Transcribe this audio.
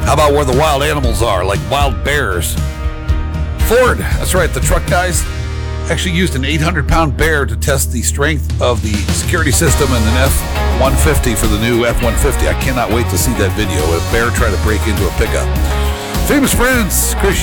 How about where the wild animals are, like wild bears? Ford, that's right, the truck guys actually used an 800-pound bear to test the strength of the security system in an F-150 for the new F-150. I cannot wait to see that video. A bear try to break into a pickup. Famous Friends, Chris